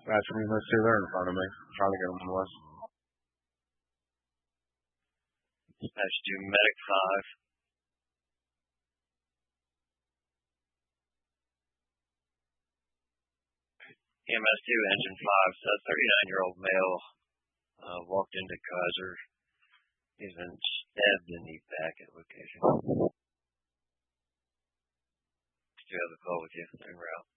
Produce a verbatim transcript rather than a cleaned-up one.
That's from E M S two there in front of me. I'm trying to get him on the list. Dispatch to Medic five. E M S two, engine five, so a thirty-nine-year-old male uh, walked into Kaiser. He's been stabbed in the back at location. Do you have a call with you? En route.